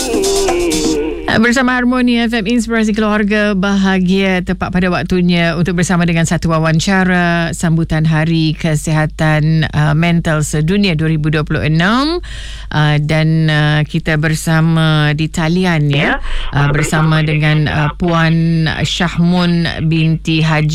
Bersama Harmoni FM, Inspirasi Keluarga Bahagia, tepat pada waktunya untuk bersama dengan satu wawancara sambutan Hari Kesihatan Mental Sedunia 2026, dan kita bersama di talian bersama dengan Puan Syahmun binti Haji